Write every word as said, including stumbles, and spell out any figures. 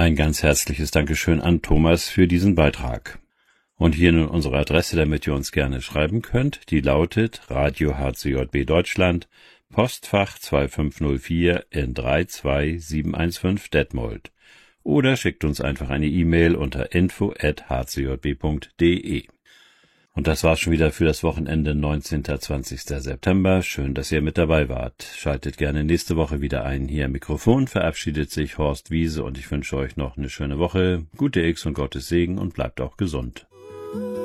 Ein ganz herzliches Dankeschön an Thomas für diesen Beitrag. Und hier nun unsere Adresse, damit ihr uns gerne schreiben könnt. Die lautet Radio H C J B Deutschland, Postfach zwei fünf null vier in drei zwei sieben eins fünf Detmold. Oder schickt uns einfach eine E-Mail unter info at h c j b punkt d e. Und das war's schon wieder für das Wochenende neunzehnten bis zwanzigsten September. Schön, dass ihr mit dabei wart. Schaltet gerne nächste Woche wieder ein. Hier am Mikrofon verabschiedet sich Horst Wiese und ich wünsche euch noch eine schöne Woche. Gute X und Gottes Segen und bleibt auch gesund.